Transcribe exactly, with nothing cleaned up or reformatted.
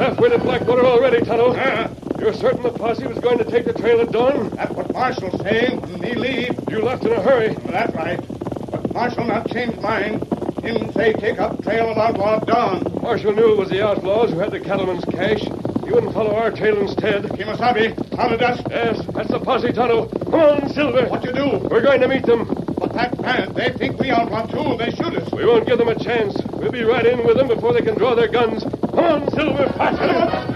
halfway to Blackwater already, Tonto. Uh, You're certain the posse was going to take the trail at dawn? that's what Marshall's saying when he leave. You left in a hurry. That's right. But Marshall not changed mind. Him say take up trail of outlaw at dawn. Marshall knew it was the outlaws who had the cattleman's cash. He wouldn't follow our trail instead. Kimasabi, how did us? Yes, that's the posse, Tonto. Come on, Silver. What you do? We're going to meet them. But that band, they think we outlaw too. They shoot us. We won't give them a chance. We'll be right in with them before they can draw their guns. Come on, Silver, faster!